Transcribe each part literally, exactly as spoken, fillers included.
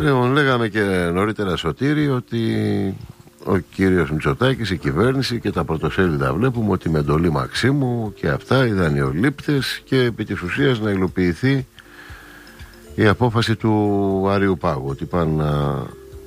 Λοιπόν, λέγαμε και νωρίτερα, Σωτήρη, ότι ο κύριος Μητσοτάκης, η κυβέρνηση και τα πρωτοσέλιδα βλέπουμε ότι με εντολή Μαξίμου και αυτά οι δανειολήπτες και επί της ουσίας να υλοποιηθεί η απόφαση του Αριού Πάγου, ότι πάνε να...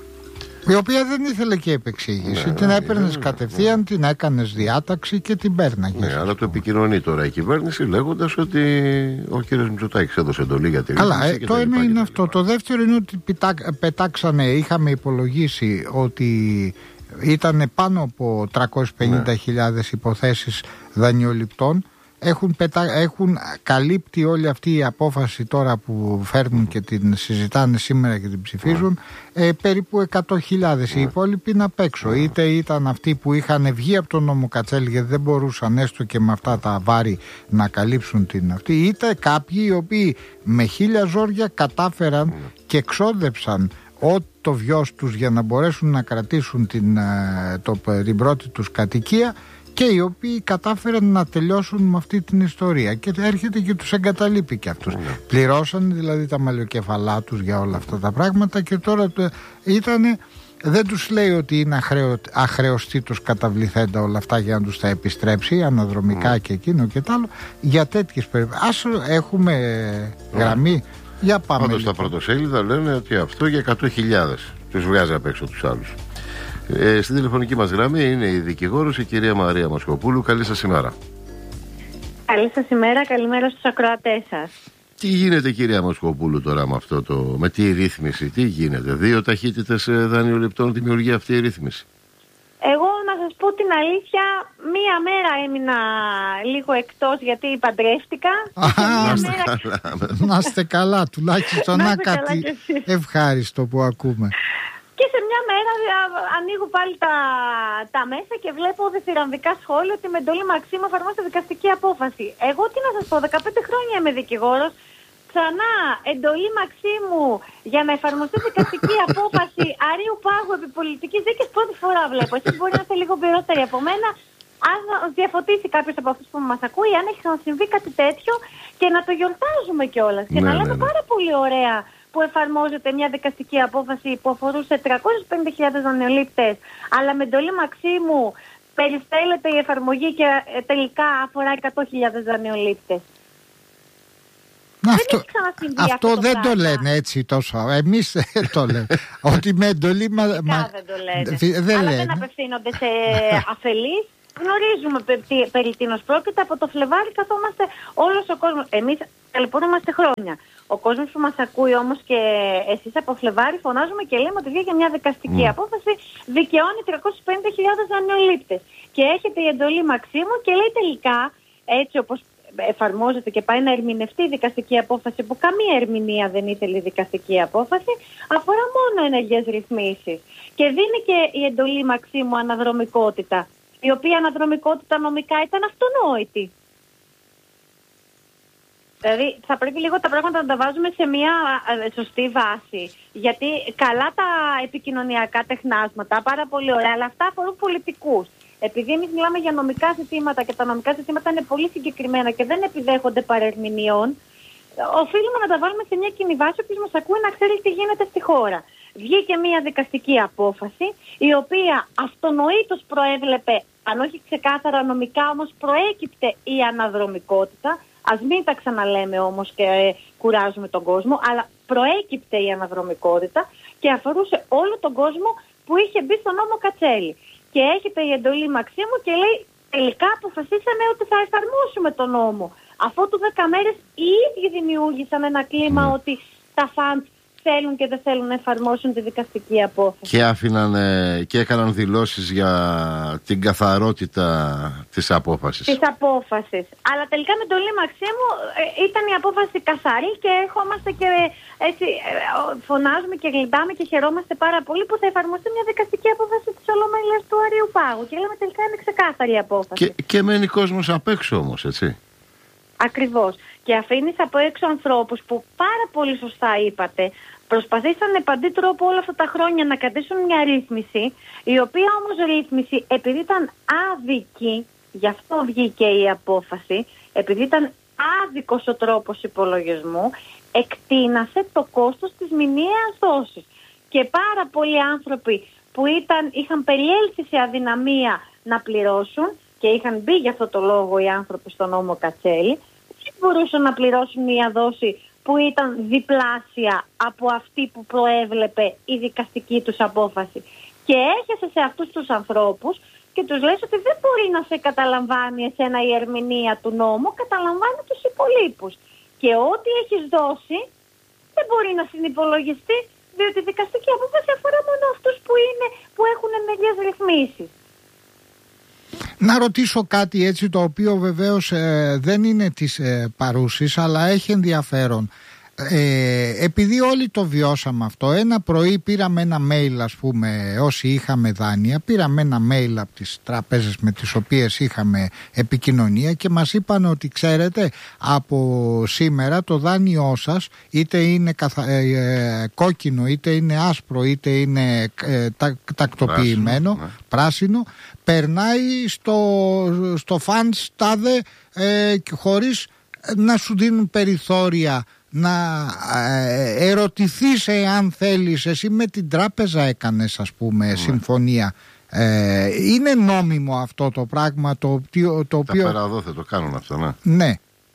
Η οποία δεν ήθελε και επεξήγηση. Ναι, την ναι, έπαιρνες ναι, κατευθείαν, ναι. την έκανες διάταξη και την πέρναγες. Ναι, αλλά το επικοινωνεί τώρα η κυβέρνηση λέγοντας ότι ο κύριος Μητσοτάκης έδωσε εντολή για τη ρύθμιση. Καλά, ε, το ένα είναι αυτό. Λοιπά. Το δεύτερο είναι ότι πετά, πετάξανε, είχαμε υπολογίσει ότι ήταν πάνω από τριακόσιες πενήντα χιλιάδες ναι. υποθέσεις δανειοληπτών. Έχουν, πετα... έχουν καλύπτει όλη αυτή η απόφαση τώρα που φέρνουν και την συζητάνε σήμερα και την ψηφίζουν ε, περίπου εκατό χιλιάδες. Οι υπόλοιποι είναι απ' έξω. Είτε ήταν αυτοί που είχαν βγει από τον νόμο Κατσέλη γιατί δεν μπορούσαν έστω και με αυτά τα βάρη να καλύψουν την αυτή, είτε κάποιοι οι οποίοι με χίλια ζόρια κατάφεραν και εξόδεψαν ό, το βιός τους για να μπορέσουν να κρατήσουν την, το, την πρώτη τους κατοικία, και οι οποίοι κατάφεραν να τελειώσουν με αυτή την ιστορία. Και έρχεται και τους εγκαταλείπει και αυτούς. Mm. Πληρώσαν δηλαδή τα μαλλιοκεφαλά τους για όλα αυτά τα πράγματα και τώρα ήτανε, δεν τους λέει ότι είναι αχρέω, αχρεωστή τους καταβληθέντα όλα αυτά για να τους τα επιστρέψει αναδρομικά mm. και εκείνο και τ' άλλο. Για τέτοιες περιπτώσεις. Ας έχουμε mm. γραμμή. Για πάμε. Πάντως τα πρωτοσέλιδα λένε ότι αυτό για εκατό χιλιάδες. Τους βγάζει απ' έξω τους άλλους. Ε, στην τηλεφωνική μας γραμμή είναι η δικηγόρος η κυρία Μαρία Μοσχοπούλου. Καλή σας ημέρα. Καλή σας ημέρα, καλημέρα στους ακροατές σας. Τι γίνεται, κυρία Μοσχοπούλου, τώρα με αυτό το, με τη ρύθμιση, τι γίνεται? Δύο ταχύτητες δανειοληπτών δημιουργεί αυτή η ρύθμιση? Εγώ να σας πω την αλήθεια, μία μέρα έμεινα λίγο εκτός γιατί παντρεύτηκα. Να είστε καλά, να είστε καλά, τουλάχιστον να κάτι ευχάριστο που ακούμε. Και σε μια μέρα ανοίγω πάλι τα, τα μέσα και βλέπω διθυραμβικά σχόλια ότι με εντολή Μαξίμου εφαρμόζεται δικαστική απόφαση. Εγώ τι να σας πω, δεκαπέντε χρόνια είμαι δικηγόρος. Ξανά εντολή Μαξίμου για να εφαρμοστεί δικαστική απόφαση Αρίου Πάγου επί πολιτικής δίκης, πρώτη φορά βλέπω. Εσείς μπορεί να είστε λίγο πυρότεροι από μένα. Αν διαφωτίσει κάποιος από αυτούς που μας ακούει, αν έχει ξανασυμβεί κάτι τέτοιο, και να το γιορτάζουμε κιόλας. Και ναι, να ναι, λέμε ναι. πάρα πολύ ωραία που εφαρμόζεται μια δικαστική απόφαση που αφορούσε τριακόσιες πενήντα χιλιάδες δανειολήπτες, αλλά με εντολή Μαξίμου περιστέλλεται η εφαρμογή και τελικά αφορά εκατό χιλιάδες δανειολήπτες. Αυτό, δεν, αυτό, αυτό δεν πράγμα. Το λένε έτσι τόσο. Εμείς το λέμε. Ότι με εντολή μα, μα, δεν το λένε. Δεν αλλά λένε. δεν απευθύνονται σε αφελείς. Γνωρίζουμε περί, περί τίνος πρόκειται. Από το Φλεβάρι καθόμαστε όλος ο κόσμος. Εμείς ταλαιπωρούμαστε χρόνια. Ο κόσμος που μας ακούει όμως και εσείς από Φλεβάρι φωνάζουμε και λέμε ότι βγήκε μια δικαστική mm. απόφαση, δικαιώνει τριακόσιες πενήντα χιλιάδες δανειολήπτες. Και έχετε η εντολή Μαξίμου και λέει τελικά, έτσι όπως εφαρμόζεται και πάει να ερμηνευτεί η δικαστική απόφαση, που καμία ερμηνεία δεν ήθελε η δικαστική απόφαση, αφορά μόνο ενεργές ρυθμίσεις. Και δίνει και η εντολή Μαξίμου αναδρομικότητα, η οποία αναδρομικότητα νομικά ήταν αυτονόητη. Δηλαδή θα πρέπει λίγο τα πράγματα να τα βάζουμε σε μια σωστή βάση. Γιατί καλά τα επικοινωνιακά τεχνάσματα, πάρα πολύ ωραία, αλλά αυτά αφορούν πολιτικούς. Επειδή εμείς μιλάμε για νομικά ζητήματα και τα νομικά ζητήματα είναι πολύ συγκεκριμένα και δεν επιδέχονται παρερμηνιών, οφείλουμε να τα βάλουμε σε μια κοινή βάση, όποιος μας ακούει να ξέρει τι γίνεται στη χώρα. Βγήκε μια δικαστική απόφαση, η οποία αυτονοήτως προέβλεπε, αν όχι ξεκάθαρα νομικά, όμως προέκυπτε η αναδρομικότητα. Ας μην τα ξαναλέμε όμως και ε, κουράζουμε τον κόσμο, αλλά προέκυπτε η αναδρομικότητα και αφορούσε όλο τον κόσμο που είχε μπει στον νόμο Κατσέλη. Και έχετε η εντολή Μαξίμου και λέει τελικά αποφασίσαμε ότι θα εφαρμόσουμε τον νόμο. Αφού του δέκα μέρες οι ίδιοι δημιούργησαν ένα κλίμα mm. ότι τα φαντ θέλουν και δεν θέλουν να εφαρμόσουν τη δικαστική απόφαση. Και άφηναν ε, και έκαναν δηλώσεις για την καθαρότητα της απόφασης. Της απόφασης. Αλλά τελικά με εντολή Μαξίμου ε, ήταν η απόφαση καθαρή και ερχόμαστε και ε, έτσι ε, φωνάζουμε και γλυντάμε και χαιρόμαστε πάρα πολύ που θα εφαρμοστεί μια δικαστική απόφαση της Ολομέλειας του Αρίου Πάγου. Και λέμε τελικά είναι ξεκάθαρη η απόφαση. Και, και μένει κόσμος απ' έξω όμως, έτσι. Ακριβώς. Και αφήνεις από έξω ανθρώπους που πάρα πολύ σωστά είπατε, προσπαθήσανε παντή τρόπο όλα αυτά τα χρόνια να κρατήσουν μια ρύθμιση, η οποία όμως ρύθμιση, επειδή ήταν άδικη, γι' αυτό βγήκε η απόφαση, επειδή ήταν άδικος ο τρόπος υπολογισμού, εκτείνασε το κόστος της μηνιαίας δόσης. και πάρα πολλοί άνθρωποι που ήταν, είχαν περιέλθει σε αδυναμία να πληρώσουν και είχαν μπει για αυτό το λόγο οι άνθρωποι στον νόμο Κατσέλη, δεν μπορούσαν να πληρώσουν μια δόση που ήταν διπλάσια από αυτή που προέβλεπε η δικαστική τους απόφαση. Και έρχεσαι σε αυτούς τους ανθρώπους και τους λες ότι δεν μπορεί να σε καταλαμβάνει εσένα η ερμηνεία του νόμου, καταλαμβάνει τους υπολείπους. Και ό,τι έχεις δώσει δεν μπορεί να συνυπολογιστεί, διότι η δικαστική απόφαση αφορά μόνο αυτούς που, είναι, που έχουν ενεργές ρυθμίσεις. Να ρωτήσω κάτι έτσι, το οποίο βεβαίως ε, δεν είναι της ε, παρούσης, αλλά έχει ενδιαφέρον. Ε, επειδή όλοι το βιώσαμε αυτό, ένα πρωί πήραμε ένα mail, ας πούμε, όσοι είχαμε δάνεια, πήραμε ένα mail από τις τράπεζες με τις οποίες είχαμε επικοινωνία και μας είπαν ότι ξέρετε, από σήμερα το δάνειό σας είτε είναι καθα... ε, κόκκινο, είτε είναι άσπρο, είτε είναι ε, τα... τακτοποιημένο, πράσινο, ναι. πράσινο, περνάει στο, στο funds τάδε ε, χωρίς να σου δίνουν περιθώρια να ε, ερωτηθείς εάν θέλεις. Εσύ με την τράπεζα έκανες, ας πούμε, ναι. συμφωνία. Ε, είναι νόμιμο αυτό το πράγμα το, το, το οποίο... Τα πέρα εδώ θα το κάνουν αυτό, ναι. Ναι.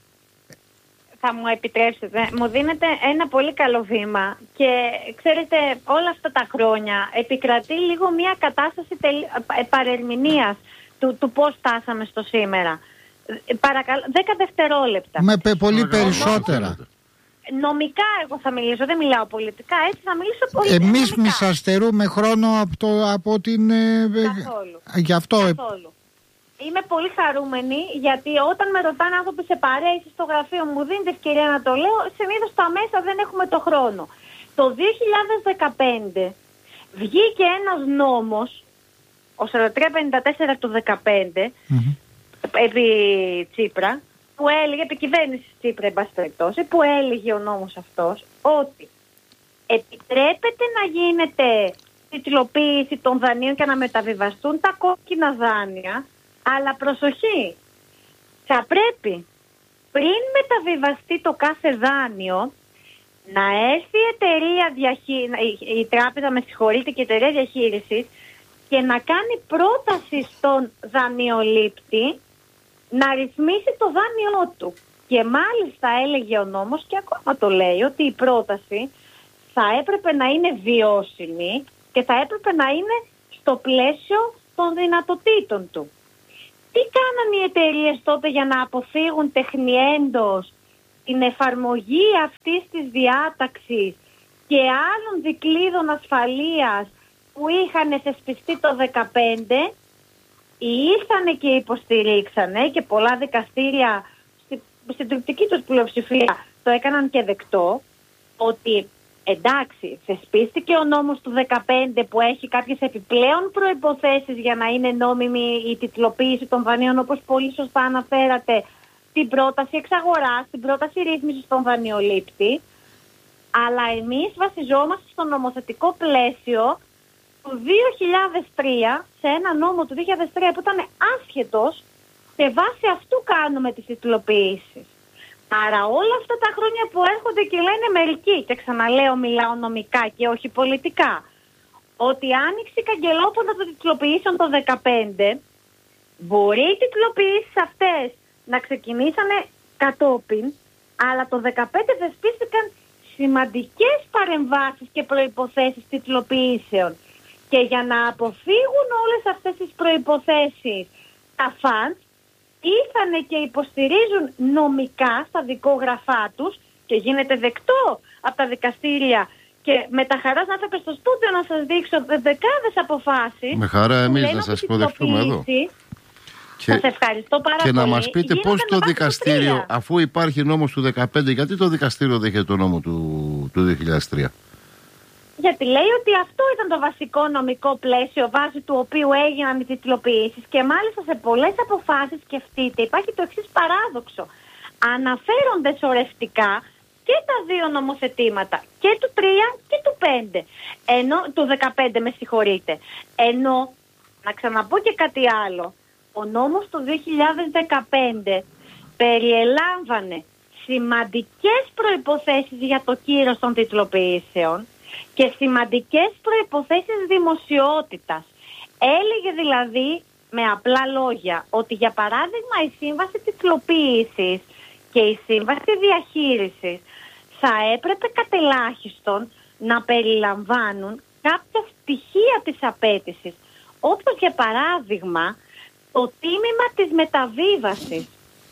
Θα μου επιτρέψετε, μου δίνετε ένα πολύ καλό βήμα και ξέρετε όλα αυτά τα χρόνια επικρατεί λίγο μια κατάσταση τελ... παρερμηνίας του, του πώς φτάσαμε στο σήμερα. Παρακαλώ, δέκα δευτερόλεπτα. Με πε, πολύ περισσότερα. Νομικά εγώ θα μιλήσω, δεν μιλάω πολιτικά, έτσι θα μιλήσω πολιτικά. Εμείς μισαστερούμε χρόνο από, το, από την... Καθόλου. Γι' αυτό... Καθόλου. Είμαι πολύ χαρούμενη γιατί όταν με ρωτάνε άνθρωποι σε παρέες στο γραφείο μου δίνετε ευκαιρία να το λέω, συνήθως τα μέσα δεν έχουμε το χρόνο. Το δύο χιλιάδες δεκαπέντε βγήκε ένας νόμος, ο σαράντα τρία πενήντα τέσσερα του δεκαπέντε, mm-hmm. επί Τσίπρα, που έλεγε, επί κυβέρνησης Τσίπρα, εν πάση περιπτώσει, που έλεγε ο νόμος αυτός ότι επιτρέπεται να γίνεται τιτλοποίηση των δανείων και να μεταβιβαστούν τα κόκκινα δάνεια, αλλά προσοχή, θα πρέπει πριν μεταβιβαστεί το κάθε δάνειο να έρθει η εταιρεία διαχείρισης, η, η τράπεζα με συγχωρείτε και η εταιρεία διαχείρισης και να κάνει πρόταση στον δανειολήπτη να ρυθμίσει το δάνειό του. Και μάλιστα έλεγε ο νόμος και ακόμα το λέει ότι η πρόταση θα έπρεπε να είναι βιώσιμη και θα έπρεπε να είναι στο πλαίσιο των δυνατοτήτων του. Τι κάναν οι εταιρείες τότε για να αποφύγουν τεχνιέντος την εφαρμογή αυτής της διάταξης και άλλων δικλείδων ασφαλείας που είχαν θεσπιστεί το δεκαπέντε, ήρθανε και υποστηρίξανε και πολλά δικαστήρια στη, στην τριπτική τους πλειοψηφία το έκαναν και δεκτό, ότι εντάξει, θεσπίστηκε ο νόμος του δεκαπέντε που έχει κάποιες επιπλέον προϋποθέσεις για να είναι νόμιμη η τιτλοποίηση των δανείων, όπως πολύ σωστά αναφέρατε, την πρόταση εξαγοράς, την πρόταση ρύθμισης των δανειολήπτη, αλλά εμείς βασιζόμαστε στο νομοθετικό πλαίσιο του δύο χιλιάδες τρία, σε ένα νόμο του δύο χιλιάδες τρία που ήταν άσχετος, και βάσει αυτού κάνουμε τις τιτλοποιήσεις. Άρα όλα αυτά τα χρόνια που έρχονται και λένε μερικοί, και ξαναλέω μιλάω νομικά και όχι πολιτικά, ότι άνοιξε η καγκελόπορτα των τιτλοποιήσεων το δεκαπέντε, μπορεί οι τιτλοποιήσεις αυτές να ξεκινήσανε κατόπιν, αλλά το δεκαπέντε θεσπίστηκαν σημαντικές παρεμβάσεις και προϋποθέσεις τιτλοποιήσεων. Και για να αποφύγουν όλες αυτές τις προϋποθέσεις, τα φαντ ήρθανε και υποστηρίζουν νομικά στα δικόγραφά τους και γίνεται δεκτό από τα δικαστήρια. Και με τα χαράς να έρθετε στο στούντιο να σας δείξω δεκάδες αποφάσεις. Με χαρά εμείς να σας υποδεχτούμε εδώ. Και, σας ευχαριστώ πάρα και πολύ. Να μας πείτε πώς το δικαστήριο, αφού υπάρχει νόμος του δεκαπέντε, γιατί το δικαστήριο δέχεται το νόμο του, του δύο χιλιάδες τρία. Γιατί λέει ότι αυτό ήταν το βασικό νομικό πλαίσιο βάσει του οποίου έγιναν οι τιτλοποιήσεις και μάλιστα σε πολλές αποφάσεις, σκεφτείτε, υπάρχει το εξής παράδοξο. Αναφέρονται σωρευτικά και τα δύο νομοθετήματα, και του τρία και του πέντε, ενώ, του δεκαπέντε με συγχωρείτε. Ενώ, να ξαναπώ και κάτι άλλο, ο νόμος του δύο χιλιάδες δεκαπέντε περιελάμβανε σημαντικές προϋποθέσεις για το κύρος των τιτλοποιήσεων και σημαντικές προϋποθέσεις δημοσιότητας. Έλεγε δηλαδή με απλά λόγια ότι για παράδειγμα η σύμβαση τιτλοποίησης και η σύμβαση διαχείρισης θα έπρεπε κατελάχιστον να περιλαμβάνουν κάποια στοιχεία της απέτησης, όπως για παράδειγμα το τίμημα της μεταβίβασης.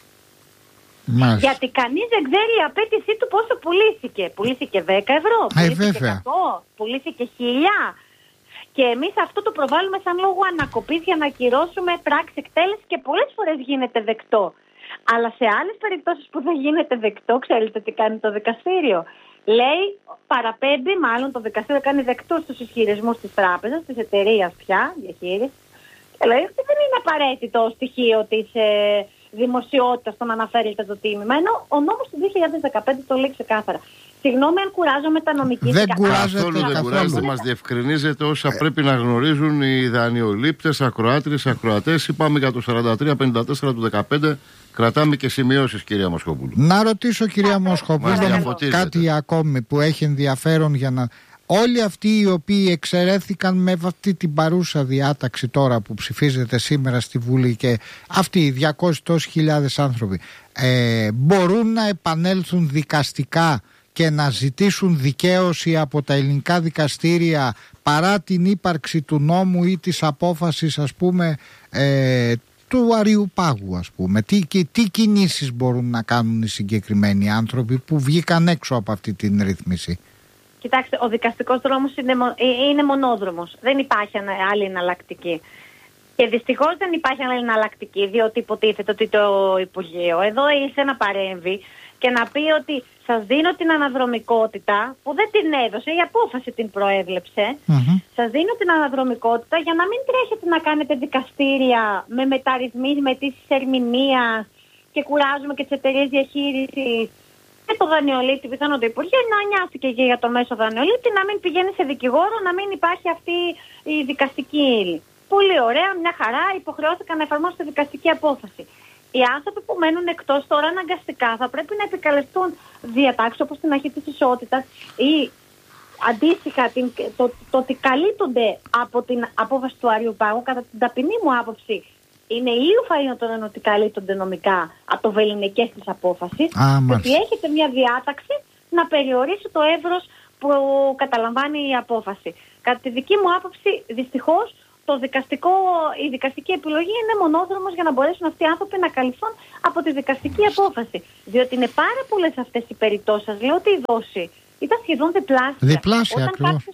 Μάλιστα. Γιατί κανείς δεν ξέρει η απέτησή του πόσο πουλήθηκε. Πουλήθηκε δέκα ευρώ, πουλήθηκε ε, εκατό, πουλήθηκε χίλια. Και εμείς αυτό το προβάλλουμε σαν λόγο ανακοπής για να ακυρώσουμε πράξη εκτέλεση και πολλές φορές γίνεται δεκτό. Αλλά σε άλλες περιπτώσεις που δεν γίνεται δεκτό, ξέρετε τι κάνει το δικαστήριο. Λέει, παραπέμπει, μάλλον το δικαστήριο κάνει δεκτό στους ισχυρισμούς της τράπεζας, της εταιρείας πια, διαχείριση. Και λέει ότι δεν είναι απαραίτητο στοιχείο της ε, δημοσιότητας στο να αναφέρεται το τίμημα. Ενώ ο νόμος του δύο χιλιάδες δεκαπέντε το λέει ξεκάθαρα. Συγγνώμη αν κουράζομαι τα νομική. Δεν κουράζεται καθόλου. Δεν κουράζεται, μας διευκρινίζεται όσα ε. πρέπει να γνωρίζουν οι δανειολήπτες, ακροάτριες, ακροατές. Είπαμε για το σαράντα τρία πενήντα τέσσερα του δεκαπέντε. Κρατάμε και σημειώσεις, κυρία Μοσχοπούλου. Να ρωτήσω, κυρία Μοσχοπούλου, κάτι ακόμη που έχει ενδιαφέρον για να... Όλοι αυτοί οι οποίοι εξαιρέθηκαν με αυτή την παρούσα διάταξη τώρα που ψηφίζεται σήμερα στη Βουλή και αυτοί οι διακόσιες χιλιάδες άνθρωποι ε, μπορούν να επανέλθουν δικαστικά και να ζητήσουν δικαίωση από τα ελληνικά δικαστήρια παρά την ύπαρξη του νόμου ή της απόφασης, ας πούμε, ε, του Αριουπάγου, ας πούμε. Τι, τι, τι κινήσεις μπορούν να κάνουν οι συγκεκριμένοι άνθρωποι που βγήκαν έξω από αυτή την ρύθμιση? Κοιτάξτε, ο δικαστικός δρόμος είναι, είναι μονόδρομος. Δεν υπάρχει άλλη εναλλακτική. Και δυστυχώς δεν υπάρχει άλλη εναλλακτική, διότι υποτίθεται ότι το Υπουργείο εδώ ήρθε να παρέμβει και να πει ότι σας δίνω την αναδρομικότητα, που δεν την έδωσε, η απόφαση την προέβλεψε. Mm-hmm. Σας δίνω την αναδρομικότητα για να μην τρέχετε να κάνετε δικαστήρια με μεταρρυθμίσεις, με τις ερμηνείας και κουράζουμε και τις εταιρείες διαχείρισης και το δανειολήπτη, πιθανόν το Υπουργείο να νοιάστηκε και για το μέσο δανειολήπτη, να μην πηγαίνει σε δικηγόρο, να μην υπάρχει αυτή η δικαστική ύλη. Πολύ ωραία, μια χαρά, υποχρεώθηκαν να εφαρμόσουν τη δικαστική απόφαση. Οι άνθρωποι που μένουν εκτός τώρα αναγκαστικά θα πρέπει να επικαλεστούν διατάξεις όπως την αρχή της ισότητας ή αντίστοιχα την, το, το ότι καλύπτονται από την απόφαση του Αριουπάγου. Κατά την ταπεινή μου άποψη, είναι λίγο φαίνεται ότι καλύπτονται νομικά από το βεληνικές της απόφασης, ότι έχετε μια διάταξη να περιορίσει το εύρος που καταλαμβάνει η απόφαση. Κατά τη δική μου άποψη, δυστυχώς, το δικαστικό, η δικαστική επιλογή είναι μονόδρομος για να μπορέσουν αυτοί οι άνθρωποι να καλυφθούν από τη δικαστική απόφαση. Διότι είναι πάρα πολλές αυτές οι περιπτώσεις. Σας λέω ότι η δόση ήταν σχεδόν διπλάσια. Διπλάσια, όταν κάποιος,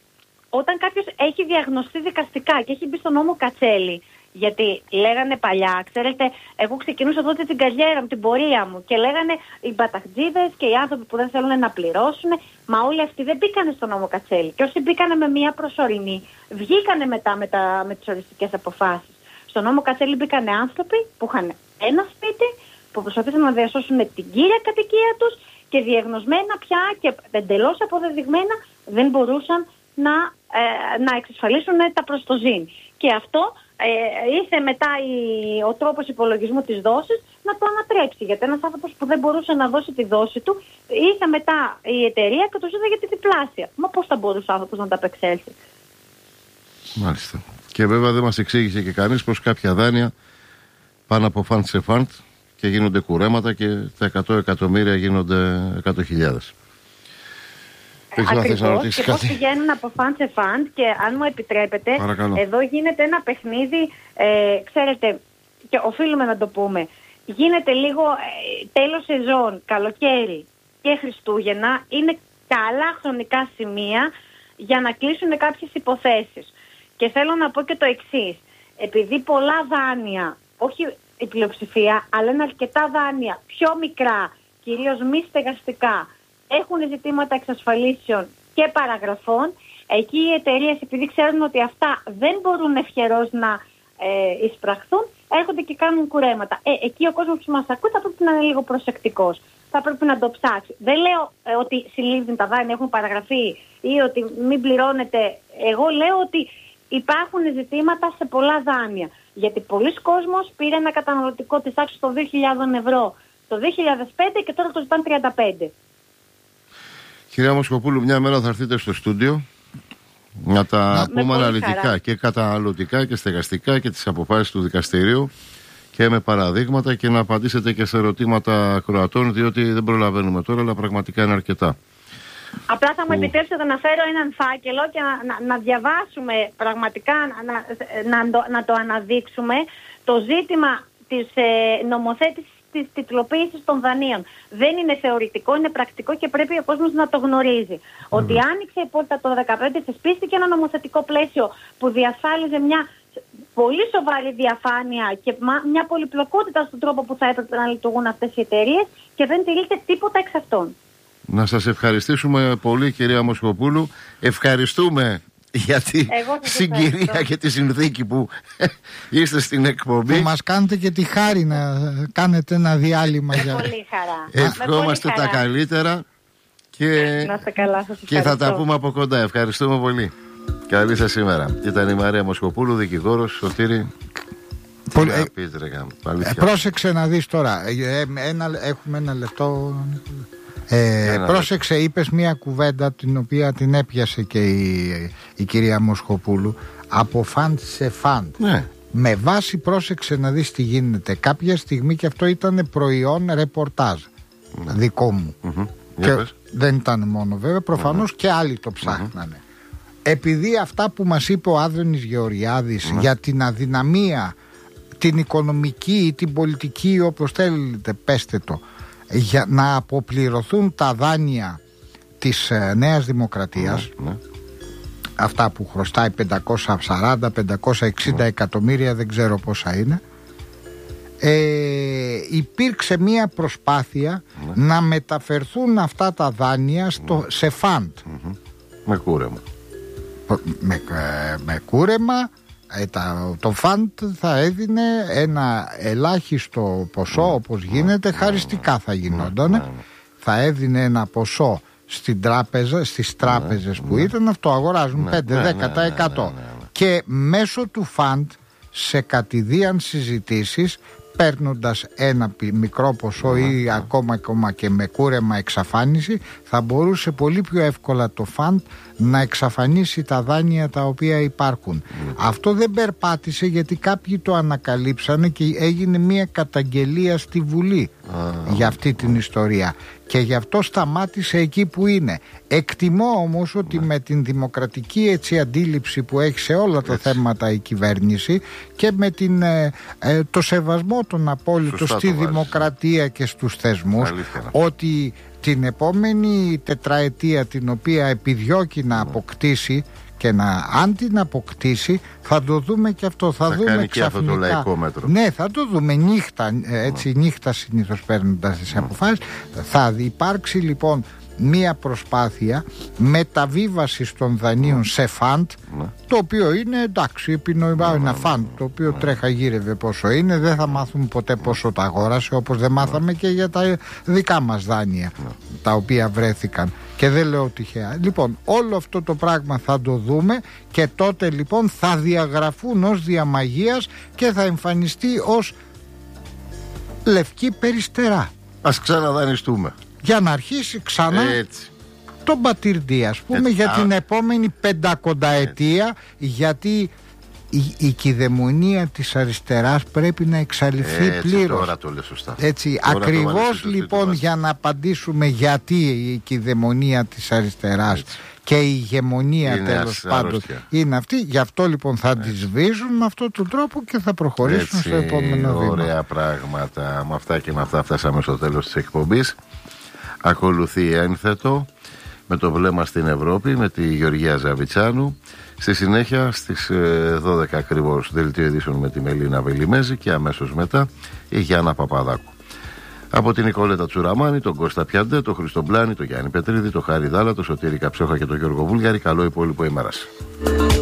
όταν κάποιος έχει διαγνωστεί δικαστικά και έχει μπει στον νόμο Κατσέλη, γιατί λέγανε παλιά, ξέρετε, εγώ ξεκινούσα τότε την καριέρα μου, την πορεία μου και λέγανε οι μπαταχτζίδες και οι άνθρωποι που δεν θέλουν να πληρώσουν, μα όλοι αυτοί δεν μπήκανε στον νόμο Κατσέλη. Και όσοι μπήκανε με μια προσωρινή, βγήκανε μετά με, τα, με τις οριστικές αποφάσεις. Στον νόμο Κατσέλη μπήκανε άνθρωποι που είχαν ένα σπίτι, που προσπαθήσαν να διασώσουν την κύρια κατοικία τους και διαγνωσμένα πια και εντελώς αποδεδειγμένα δεν μπορούσαν να, ε, να εξασφαλίσουν τα προστοζήν. Και αυτό Ε, ήρθε μετά η, ο τρόπος υπολογισμού της δόσης να το ανατρέψει. Γιατί ένας άνθρωπος που δεν μπορούσε να δώσει τη δόση του, ήρθε μετά η εταιρεία και του ζήτησε για τη διπλάσια. Μα πώς θα μπορούσε ο άνθρωπος να τα απεξέλθει? Μάλιστα. Και βέβαια δεν μας εξήγησε και κανείς πως κάποια δάνεια πάνε από φαντ σε φαντ και γίνονται κουρέματα και τα εκατό εκατομμύρια γίνονται εκατό χιλιάδες. Ακριβώς, και πώς πηγαίνουν από φαντ σε φαντ και αν μου επιτρέπετε, παρακαλώ, εδώ γίνεται ένα παιχνίδι, ε, ξέρετε, και οφείλουμε να το πούμε, γίνεται λίγο ε, τέλος σεζόν, καλοκαίρι και Χριστούγεννα, είναι καλά χρονικά σημεία για να κλείσουν κάποιες υποθέσεις. Και θέλω να πω και το εξής, επειδή πολλά δάνεια, όχι η πλειοψηφία, αλλά είναι αρκετά δάνεια πιο μικρά, κυρίως μη στεγαστικά, έχουν ζητήματα εξασφαλίσεων και παραγραφών. Εκεί οι εταιρείες, επειδή ξέρουν ότι αυτά δεν μπορούν ευχερώς να ε, εισπραχθούν, έρχονται και κάνουν κουρέματα. Ε, εκεί ο κόσμος που μας ακούει θα πρέπει να είναι λίγο προσεκτικός. Θα πρέπει να το ψάξει. Δεν λέω ε, ότι συλλήβδουν τα δάνεια, έχουν παραγραφεί ή ότι μην πληρώνεται. Εγώ λέω ότι υπάρχουν ζητήματα σε πολλά δάνεια. Γιατί πολλοί κόσμος πήρε ένα καταναλωτικό της τάξης των δύο χιλιάδες ευρώ το δύο χιλιάδες πέντε και τώρα το ζητάνε τριάντα πέντε. Κυρία Μοσχοπούλου, μια μέρα θα έρθετε στο στούντιο να τα να, πούμε αναλυτικά χαρά. Και καταναλωτικά και στεγαστικά και τις αποφάσεις του δικαστηρίου και με παραδείγματα και να απαντήσετε και σε ερωτήματα ακροατών, διότι δεν προλαβαίνουμε τώρα, αλλά πραγματικά είναι αρκετά. Απλά θα μου επιτρέψετε να φέρω έναν φάκελο και να, να, να διαβάσουμε πραγματικά, να, να, να, να το αναδείξουμε το ζήτημα της ε, νομοθέτησης της τιτλοποίησης των δανείων. Δεν είναι θεωρητικό, είναι πρακτικό και πρέπει ο κόσμος να το γνωρίζει. Mm. Ότι άνοιξε η πόρτα το δύο χιλιάδες δεκαπέντε, θεσπίστηκε ένα νομοθετικό πλαίσιο που διασφάλιζε μια πολύ σοβαρή διαφάνεια και μια πολυπλοκότητα στον τρόπο που θα έπρεπε να λειτουργούν αυτές οι εταιρείες και δεν τηρείται τίποτα εξ αυτών. Να σας ευχαριστήσουμε πολύ, κυρία Μοσχοπούλου. Ευχαριστούμε για τη συγκυρία και τη συνθήκη που είστε στην εκπομπή. Που μας κάνετε και τη χάρη να κάνετε ένα διάλειμμα. Με πολύ χαρά. Ευχόμαστε τα καλύτερα και, να είστε καλά, σας και θα τα πούμε από κοντά. Ευχαριστούμε πολύ. Καλή σας σήμερα. Ήταν η Μαρία Μοσχοπούλου, δικηγόρος. Σωτήρη, πολύ, ε, πεις, ρε, ε, πρόσεξε να δεις τώρα. Ε, ένα, έχουμε ένα λεπτό. Ε, πρόσεξε, είπες μια κουβέντα την οποία την έπιασε και η, η κυρία Μοσχοπούλου. Από φαντ σε φαντ. Ναι. Με βάση, πρόσεξε να δεις τι γίνεται. Κάποια στιγμή, και αυτό ήταν προϊόν ρεπορτάζ, ναι, δικό μου, mm-hmm. Και δεν ήταν μόνο βέβαια, προφανώς, mm-hmm, και άλλοι το ψάχνανε, mm-hmm. Επειδή αυτά που μας είπε ο Άδωνης Γεωργιάδης, mm-hmm, για την αδυναμία, την οικονομική ή την πολιτική, όπως θέλετε πέστε το, για να αποπληρωθούν τα δάνεια της ε, Νέας Δημοκρατίας, ναι, ναι, αυτά που χρωστάει πεντακόσια σαράντα πεντακόσια εξήντα, ναι, εκατομμύρια, δεν ξέρω πόσα είναι, ε, υπήρξε μία προσπάθεια, ναι, να μεταφερθούν αυτά τα δάνεια στο, ναι, σε φαντ, mm-hmm, με κούρεμα με, ε, με κούρεμα. Ε, τα, το φαντ θα έδινε ένα ελάχιστο ποσό, mm, όπως γίνεται, mm, χαριστικά θα γινόταν, mm, θα έδινε ένα ποσό στην τράπεζα, στις τράπεζες, mm, που ήταν, αυτό αγοράζουν, mm, πέντε με δέκα τοις εκατό, mm, mm, mm, mm, και μέσω του φαντ σε κατηδίαν συζητήσεις, παίρνοντας ένα μικρό ποσό, mm, ή mm, ακόμα, ακόμα και με κούρεμα εξαφάνιση, θα μπορούσε πολύ πιο εύκολα το φαντ να εξαφανίσει τα δάνεια τα οποία υπάρχουν. Mm. Αυτό δεν περπάτησε γιατί κάποιοι το ανακαλύψανε και έγινε μια καταγγελία στη Βουλή mm. για αυτή την ιστορία. Και γι' αυτό σταμάτησε εκεί που είναι. Εκτιμώ όμως ότι mm. με την δημοκρατική έτσι αντίληψη που έχει σε όλα τα έτσι. θέματα η κυβέρνηση και με την, ε, ε, το σεβασμό των απόλυτων στη δημοκρατία και στους θεσμούς, ότι την επόμενη τετραετία την οποία επιδιώκει να αποκτήσει και να, αν την αποκτήσει, θα το δούμε και αυτό. Θα, θα δούμε κάνει ξαφνικά. Και αυτό το λαϊκό μέτρο. Ναι, θα το δούμε νύχτα, έτσι, νύχτα συνήθως παίρνοντας τις αποφάσεις. Θα υπάρξει λοιπόν μία προσπάθεια μεταβίβασης των δανείων mm. σε φαντ, mm. το οποίο είναι εντάξει, επινοημά mm. ένα φαντ, το οποίο mm. τρέχα γύρευε πόσο είναι, δεν θα μάθουμε ποτέ πόσο τα αγόρασε, όπως δεν μάθαμε mm. και για τα δικά μας δάνεια mm. τα οποία βρέθηκαν, και δεν λέω τυχαία. Λοιπόν, όλο αυτό το πράγμα θα το δούμε και τότε λοιπόν θα διαγραφούν ως διαμαγείας και θα εμφανιστεί ως λευκή περιστερά. Ας ξαναδανιστούμε για να αρχίσει ξανά έτσι τον πατήρντι, ας πούμε, έτσι, για α... την επόμενη πεντακονταετία, γιατί η, η κυδαιμονία της αριστεράς πρέπει να εξαλειφθεί πλήρως. Τώρα το λες σωστά. Έτσι, ακριβώς λοιπόν για να απαντήσουμε γιατί η κυδαιμονία της αριστεράς έτσι. Και η ηγεμονία είναι τέλος πάντων είναι αυτή. Γι' αυτό λοιπόν θα τη σβήσουν με αυτόν τον τρόπο και θα προχωρήσουν έτσι, στο επόμενο βήμα. Ωραία πράγματα. Με αυτά και με αυτά φτάσαμε στο τέλος της εκπομπής. Ακολουθεί Ένθετο με το βλέμμα στην Ευρώπη με τη Γεωργία Ζαβιτσάνου. Στη συνέχεια στις δώδεκα ακριβώς δελτίο ειδήσεων με τη Μελίνα Βελιμέζη και αμέσως μετά η Γιάννα Παπαδάκου. Από την Νικόλετα Τσουραμάνη, τον Κώστα Πιαντέ, τον Χριστό Μπλάνη, τον Γιάννη Πετρίδη, τον Χάρη Δάλα, τον Σωτήρη Καψόχα και τον Γιώργο Βούλγαρη. Καλό υπόλοιπο ημέρας.